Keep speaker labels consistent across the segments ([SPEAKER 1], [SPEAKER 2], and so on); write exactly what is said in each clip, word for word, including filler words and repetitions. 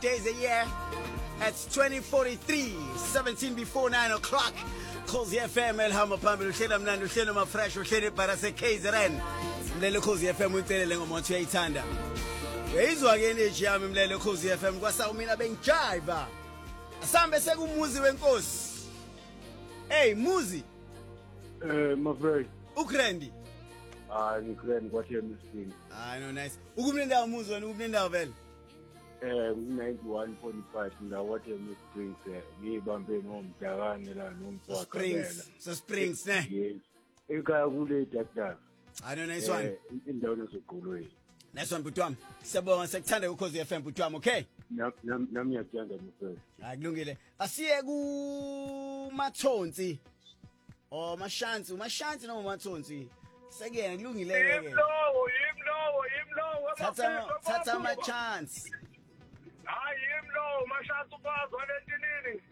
[SPEAKER 1] days a year. It's twenty forty-three, seventeen before nine o'clock. Khosi F M elihamba phambili uhlelo mnandi uhlelo mafresh uhlelo para se K Z N. Mlelo Khosi F M ucelele ngomothi uyayithanda. Uyayizwa ke energy yami mlelo Khosi F M kwasa mina bengijiva. Asambe sekumuzi wenkosi. Hey Muzi.
[SPEAKER 2] Eh mafresh.
[SPEAKER 1] Ukrendi.
[SPEAKER 2] Ah ngikrendi kwathi emisini.
[SPEAKER 1] Ah no nice. Ukumlendawo Muzi wena ukumlendawo vele.
[SPEAKER 2] Eh ninety-one point five la what you Springs eh ngibambe ngomdakane la nomfowakhe
[SPEAKER 1] Springs so Springs ne
[SPEAKER 2] yes ekhaya kule dakda
[SPEAKER 1] I don't know nice one
[SPEAKER 2] indawo lesoqolweni
[SPEAKER 1] nice one butwami siyabonga sekuthanda ukhozi F M butwami okay
[SPEAKER 2] nami nami ngiyathanda mfowethu
[SPEAKER 1] hayi kulungile asiye ku Mathonsi oh Mashansi uMashansi noma Mathonsi sekuyena kulungile ke
[SPEAKER 3] yimlowo yimlowo yimlowo
[SPEAKER 1] thatha thatha ama chance
[SPEAKER 3] hayi yimlowo Mashansi uphazwa lentinini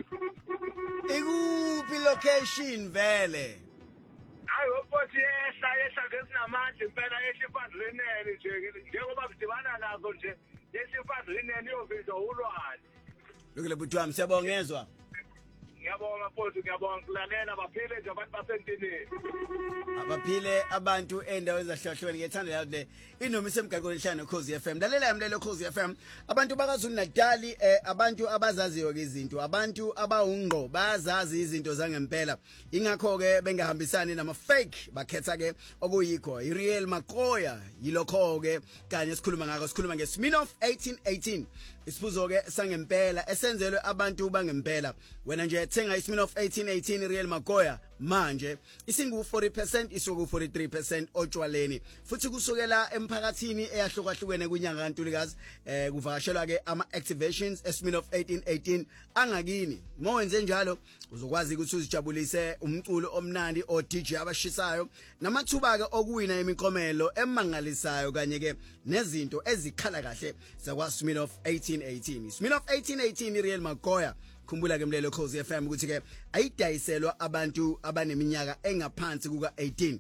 [SPEAKER 1] ikuphi location vele
[SPEAKER 3] hayi ukuthi yehla yehla ngesinamandla impela yehla ifadlinene nje njengoba kudibana nazo nje yehla ifadlinene yovizo ulwazi
[SPEAKER 1] lokule butwami siyabongezwa
[SPEAKER 3] ngiyabonga mfowethu ngiyabonga kulalela baphile nje abantu basentinini
[SPEAKER 1] abaphile abantu endawo ezahlukahlukene ngiyethanda le inoma isemgaqweni ehlanu Khosi F M lalela yamlelo Khosi F M abantu bakaZulu Natal eh, abantu abazaziyo ke izinto abantu abawungqo bazazi izinto zangempela ingakho ke bengahambisani nama fake bakhetha ke okuyikho iReal Makoya yilokho ke kanye sikhuluma ngako sikhuluma ngeSmirnoff eighteen eighteen isiphuzo ke sangempela esenzelwe abantu bangempela wena nje thenga iSmirnoff eighteen eighteen Real Makoya manje isingu forty percent isuku forty-three percent otshwaleni futhi kusukela emphakathini eyahlukahlukene kunyanga kaNtulikazi eh kuvakashelwa ke ama activations eSmirnoff eighteen eighteen angakini mowenze njalo uzokwazi ukuthi uzijabulise umculo omnandi o D J abashisayo namathuba ke okuwina imikomelo emangalisayo kanye ke nezinto ezikhala kahle zakwa Smirnoff eighteen eighteen Smirnoff eighteen eighteen Real Makoya khumbula ke mlelo Khosi F M ukuthi ke ayidayiselwa abantu abaneminyaka engaphansi kuka eighteen